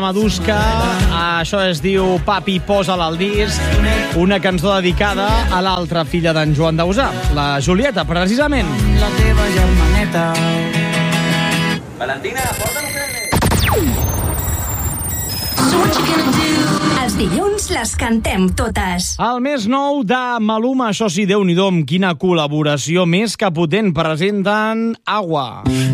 Madusca, això es diu Papi, posa-la al disc, una cançó dedicada a l'altra filla d'en Joan Dausà, la Julieta, precisament. La teva germaneta. Valentina, porta un creme. Els dilluns les cantem totes. El més nou de Maluma, això sí, Déu-n'hi-do, amb quina col·laboració més que potent presenten Agua.